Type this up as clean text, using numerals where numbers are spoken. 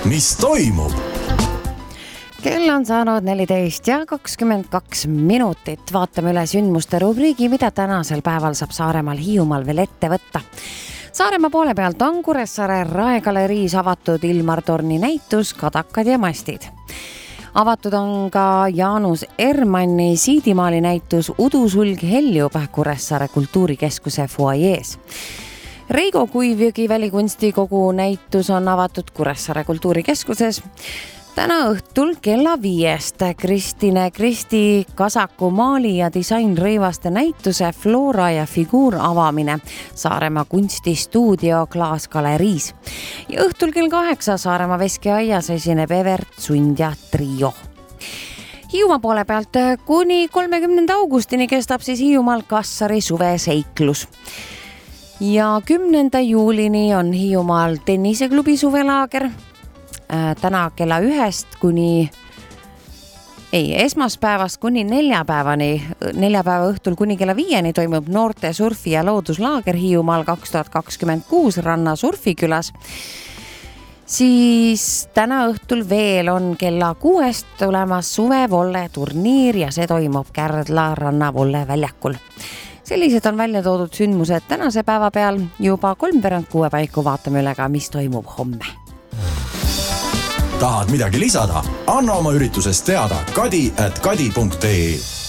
mis toimub? Kell on saanud 14 ja 22 minutit. Vaatame üle sündmuste rubriigi, mida tänasel päeval saab Saaremaal Hiiumaal veel ette võtta. Saaremaa poole pealt on Kuressaare Raegaleriis avatud Ilmar Torni näitus Kadakad ja mastid. Avatud on ka Jaanus Ermanni siidimaali näitus Udusulg Heljub Kuressaare kultuurikeskuse fuajees. Reigo Kuivjõgi välikunstikogu näitus on avatud Kuressaare kultuurikeskuses. Täna õhtul kella 5 Kristi Kasaku maali ja disainrõivaste näituse Flora ja figuur avamine Saaremaa kunstistuudio Klaasgaleriis. Ja õhtul kell 8 Saaremaa Veskiaias esineb Evert Sundja trio. Hiiumaa poole pealt kuni 30. augustini kestab siis Hiiumaal Kassari suveseiklus. Ja 10. juulini on Hiiumaal tenniseklubi suvelaager. Täna kella 1 esmaspäevast kuni neljapäeva õhtul kuni kella 5 toimub noorte surfi- ja looduslaager Hiiumaal 2026 Ranna surfikülas. Siis täna õhtul veel on kella 6 tulemas suvevolle turniir ja see toimub Kärdla rannavolle väljakul. Sellised on välja toodud sündmused tänase päeva peal. Juba 5:03 paiku vaatame üle ka, mis toimub homme. Tahad midagi lisada? Anna oma üritusest teada kadi@kadi.ee